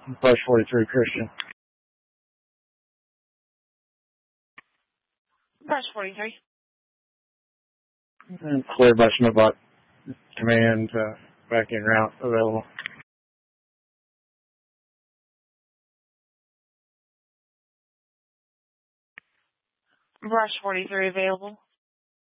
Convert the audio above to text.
Brush 43 Christian. Brush 43. And clear by Schmidbach. Command back in route available. Brush 43 available.